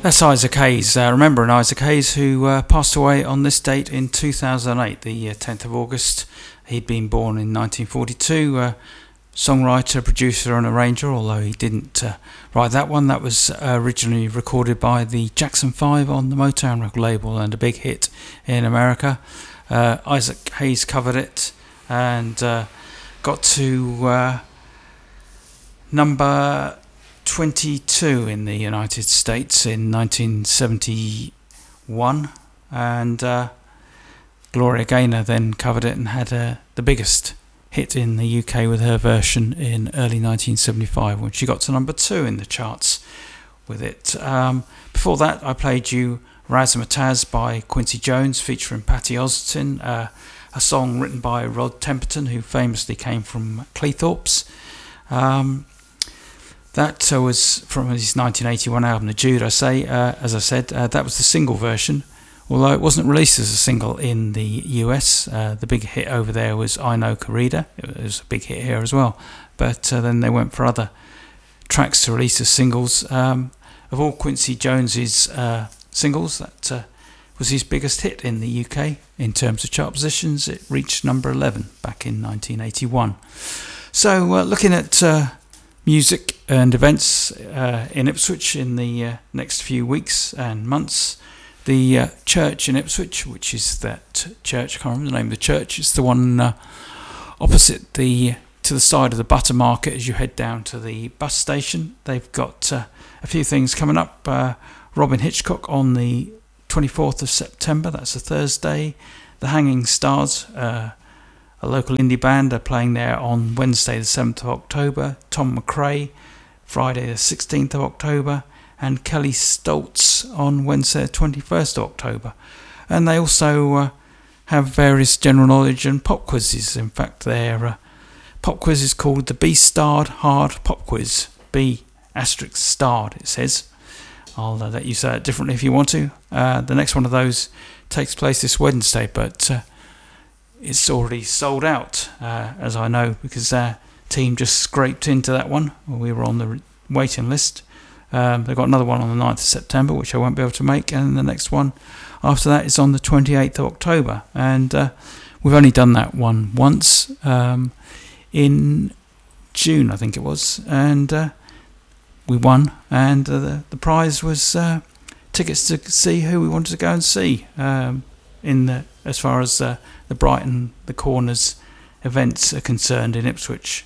That's Isaac Hayes. Remembering Isaac Hayes, who passed away on this date in 2008, the 10th of August. He'd been born in 1942. Songwriter, producer and arranger, although he didn't write that one. That was originally recorded by the Jackson 5 on the Motown record label and a big hit in America. Isaac Hayes covered it and got to number 22 in the United States in 1971, and Gloria Gaynor then covered it and had the biggest hit in the UK with her version in early 1975 when she got to number 2 in the charts with it. Before that I played you Razzmatazz by Quincy Jones featuring Patty Ostin, a song written by Rod Temperton, who famously came from Cleethorpes. That was from his 1981 album, The Jude, as I said. That was the single version, although it wasn't released as a single in the US. The big hit over there was I Know Corrida. It was a big hit here as well. But then they went for other tracks to release as singles. Of all Quincy Jones's singles, that was his biggest hit in the UK in terms of chart positions. It reached number 11 back in 1981. So looking at music and events in Ipswich in the next few weeks and months. The church in Ipswich, which is that church, I can't remember the name of the church, it's the one opposite to the side of the Butter Market as you head down to the bus station. They've got a few things coming up. Robin Hitchcock on the 24th of September, that's a Thursday. The Hanging Stars, a local indie band, are playing there on Wednesday the 7th of October. Tom McRae, Friday the 16th of October. And Kelly Stoltz on Wednesday the 21st of October. And they also have various general knowledge and pop quizzes. In fact, their pop quiz is called the B-Starred Hard Pop Quiz. B asterisk starred, it says. I'll let you say it differently if you want to. The next one of those takes place this Wednesday, but it's already sold out, as I know, because our team just scraped into that one. We were on the waiting list. They've got another one on the 9th of September, which I won't be able to make, and the next one after that is on the 28th of October. And we've only done that one once in June, I think it was, and we won. And the prize was tickets to see who we wanted to go and see as far as the Brighton, the Corners events are concerned in Ipswich.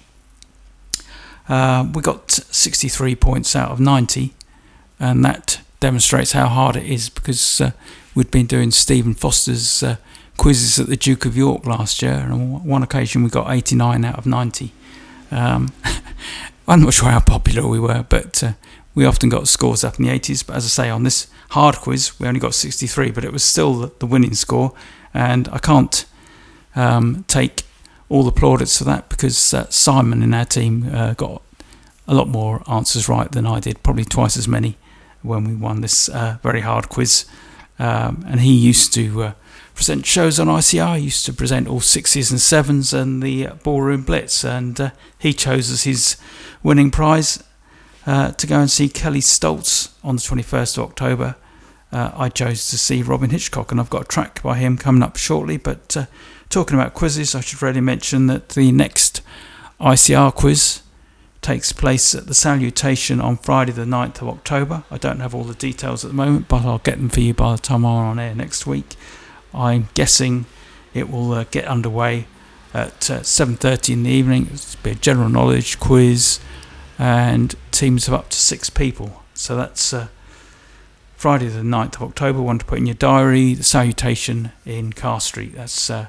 We got 63 points out of 90, and that demonstrates how hard it is, because we'd been doing Stephen Foster's quizzes at the Duke of York last year, and on one occasion we got 89 out of 90. I'm not sure how popular we were, but we often got scores up in the 80s. But as I say, on this hard quiz we only got 63, but it was still the winning score, and I can't take all the plaudits for that, because Simon in our team got a lot more answers right than I did, probably twice as many when we won this very hard quiz. And he used to present shows on ICR. He used to present all 6s and 7s and the Ballroom Blitz, and he chose as his winning prize to go and see Kelly Stoltz on the 21st of October. I chose to see Robin Hitchcock, and I've got a track by him coming up shortly. But talking about quizzes, I should really mention that the next ICR quiz takes place at the Salutation on Friday the 9th of October. I don't have all the details at the moment, but I'll get them for you by the time I'm on air next week. I'm guessing it will get underway at 7:30 in the evening. It'll be a general knowledge quiz and teams of up to 6 people. So that's Friday the 9th of October, one to put in your diary. The Salutation in Carr Street. That's the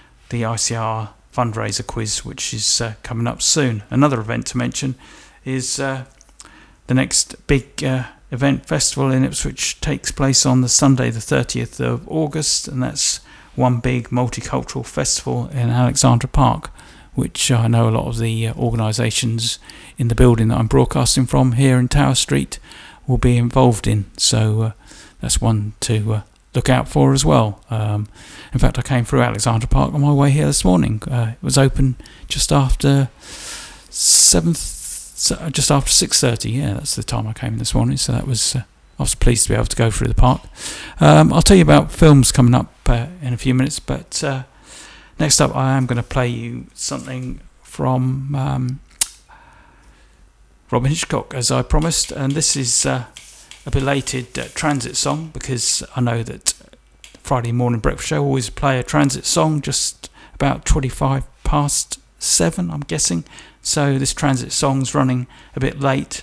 ICR fundraiser quiz, which is coming up soon. Another event to mention is the next big event festival in Ipswich takes place on the Sunday the 30th of August, and that's one big multicultural festival in Alexandra Park, which I know a lot of the organisations in the building that I'm broadcasting from here in Tower Street will be involved in. So that's one to look out for as well. In fact, I came through Alexandra Park on my way here this morning. It was open just after 6:30. Yeah, that's the time I came this morning. So that was I was pleased to be able to go through the park. I'll tell you about films coming up in a few minutes, but next up I am going to play you something from Robyn Hitchcock, as I promised, and this is a belated transit song, because I know that Friday morning breakfast show always play a transit song just about 25 past 7, I'm guessing. So this transit song's running a bit late.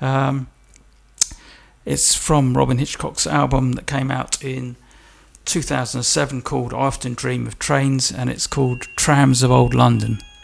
It's from Robyn Hitchcock's album that came out in 2007 called I Often Dream of Trains, and it's called Trams of Old London.